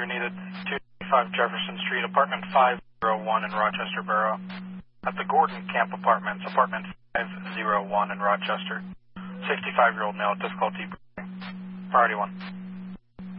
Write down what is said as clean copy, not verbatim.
you're needed 255 Jefferson Street, apartment 501 in Rochester Borough. At the Gordon Camp Apartments, apartment 501 in Rochester. 65-year-old male, difficulty breathing. Priority 1.